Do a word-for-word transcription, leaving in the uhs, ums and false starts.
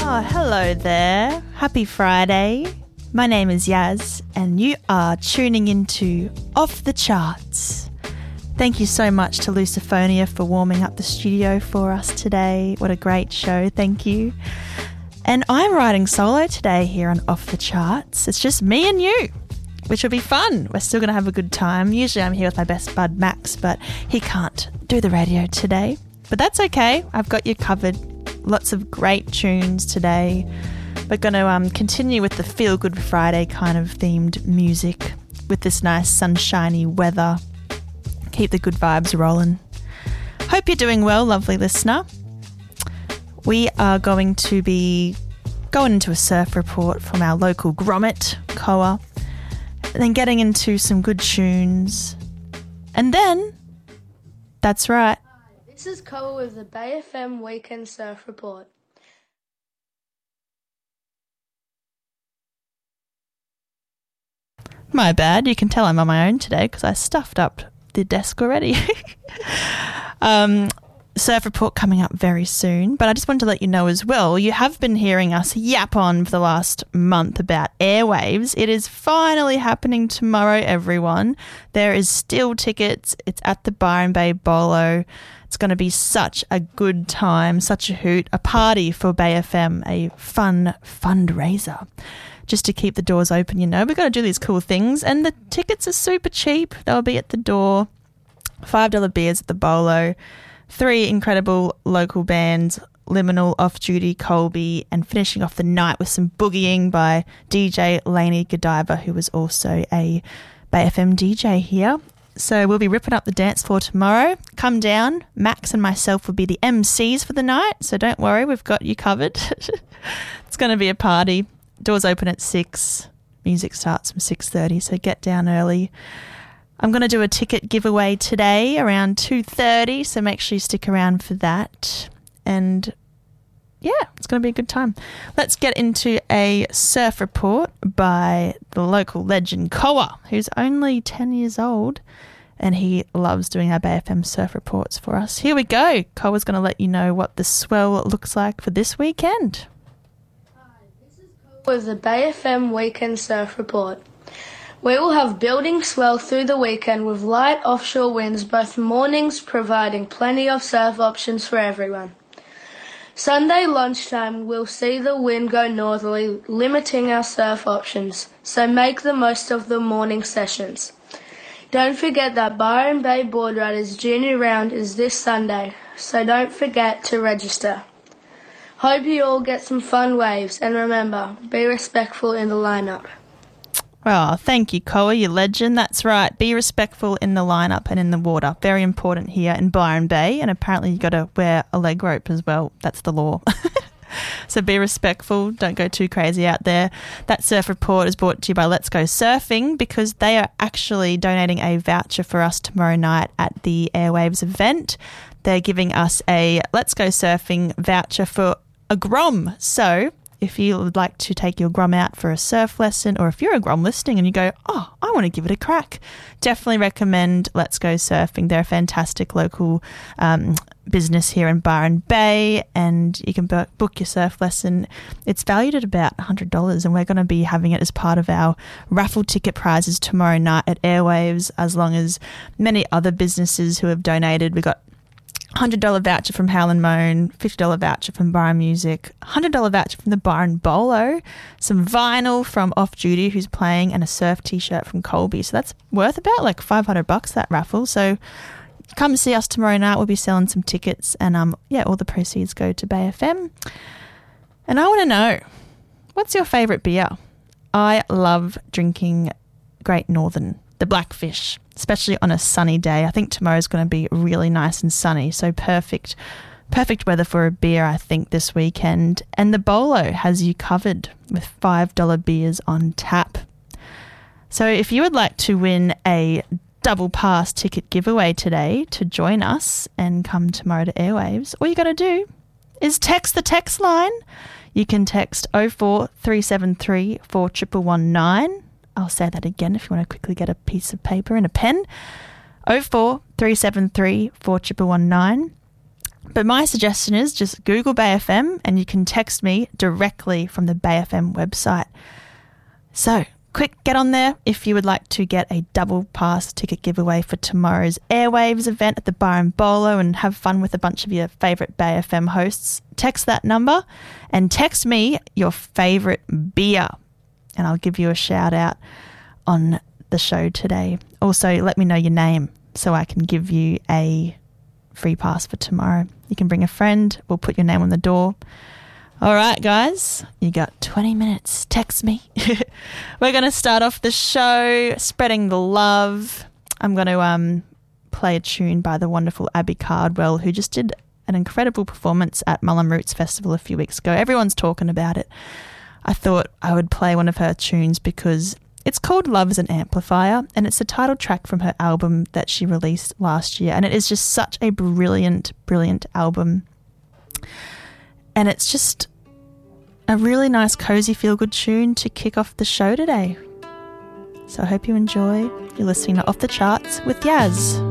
Oh, hello there. Happy Friday. My name is Yaz, and you are tuning into Off the Charts. Thank you so much to Luciphonia for warming up the studio for us today. What a great show. Thank you. And I'm riding solo today here on Off the Charts. It's just me and you, which will be fun. We're still going to have a good time. Usually I'm here with my best bud, Max, but he can't do the radio today. But that's okay. I've got you covered. Lots of great tunes today. We're going to um, continue with the Feel Good Friday kind of themed music with this nice sunshiny weather. Keep the good vibes rolling. Hope you're doing well, lovely listener. We are going to be going into a surf report from our local Grommet, Koa, and then getting into some good tunes. And then, that's right. Hi, this is Koa with the Bay F M Weekend Surf Report. My bad. You can tell I'm on my own today because I stuffed up the desk already. um, surf report coming up very soon, but I just wanted to let you know as well, you have been hearing us yap on for the last month about Airwaves. It is finally happening tomorrow, everyone. There is still tickets. It's at the Byron Bay Bolo. It's going to be such a good time, such a hoot, a party for Bay F M, a fun fundraiser. Just to keep the doors open, you know. We've got to do these cool things. And the tickets are super cheap. They'll be at the door. five dollar beers at the Bolo. Three incredible local bands, Liminal, Off Duty, Colby, and finishing off the night with some boogieing by D J Lainey Godiva, who was also a Bay F M D J here. So we'll be ripping up the dance floor tomorrow. Come down. Max and myself will be the M Cs for the night. So don't worry, we've got you covered. It's going to be a party. Doors open at six. Music starts from six thirty, so get down early. I'm going to do a ticket giveaway today around two thirty, so make sure you stick around for that. And yeah, it's going to be a good time. Let's get into a surf report by the local legend Koa, who's only ten years old, and he loves doing our Bay F M surf reports for us. Here we go. Koa's going to let you know what the swell looks like for this weekend. With the Bay F M Weekend Surf Report. We will have building swell through the weekend with light offshore winds both mornings, providing plenty of surf options for everyone. Sunday lunchtime we'll see the wind go northerly, limiting our surf options, so make the most of the morning sessions. Don't forget that Byron Bay Board Riders Junior Round is this Sunday, so don't forget to register. Hope you all get some fun waves, and remember, be respectful in the lineup. Oh, thank you, Koa, you legend. That's right. Be respectful in the lineup and in the water. Very important here in Byron Bay, and apparently you've got to wear a leg rope as well. That's the law. So be respectful. Don't go too crazy out there. That surf report is brought to you by Let's Go Surfing, because they are actually donating a voucher for us tomorrow night at the Airwaves event. They're giving us a Let's Go Surfing voucher for a Grom. So if you would like to take your Grom out for a surf lesson, or if you're a Grom listening and you go, oh, I want to give it a crack, definitely recommend Let's Go Surfing. They're a fantastic local um, business here in Byron Bay, and you can bu- book your surf lesson. It's valued at about one hundred dollars, and we're going to be having it as part of our raffle ticket prizes tomorrow night at Airwaves, as long as many other businesses who have donated. We got one hundred dollars voucher from Howlin' Moan, fifty dollars voucher from Byron Music, one hundred dollars voucher from the Byron Bolo, some vinyl from Off Duty, who's playing, and a surf t-shirt from Colby. So that's worth about like five hundred bucks, that raffle. So come see us tomorrow night. We'll be selling some tickets, and um, yeah, all the proceeds go to Bay F M. And I want to know, what's your favourite beer? I love drinking Great Northern, the Blackfish, especially on a sunny day. I think tomorrow's going to be really nice and sunny, so perfect perfect weather for a beer, I think, this weekend. And the Bolo has you covered with five dollar beers on tap. So if you would like to win a double pass ticket giveaway today to join us and come tomorrow to Airwaves, all you got to do is text the text line. You can text oh four three seven three four one one nine. I'll say that again if you want to quickly get a piece of paper and a pen. oh four three seven three four one one nine. But my suggestion is just Google Bay F M and you can text me directly from the Bay F M website. So, quick, get on there if you would like to get a double pass ticket giveaway for tomorrow's Airwaves event at the Bar and Bolo and have fun with a bunch of your favourite Bay F M hosts. Text that number and text me your favourite beer and I'll give you a shout out on the show today. Also, let me know your name so I can give you a free pass for tomorrow. You can bring a friend. We'll put your name on the door. All right, guys, you got twenty minutes. Text me. We're going to start off the show spreading the love. I'm going to um play a tune by the wonderful Abby Cardwell, who just did an incredible performance at Mullum Roots Festival a few weeks ago. Everyone's talking about it. I thought I would play one of her tunes because it's called Love is an Amplifier, and it's the title track from her album that she released last year. And it is just such a brilliant, brilliant album. And it's just a really nice, cozy, feel-good tune to kick off the show today. So I hope you enjoy. You're listening to Off the Charts with Yaz.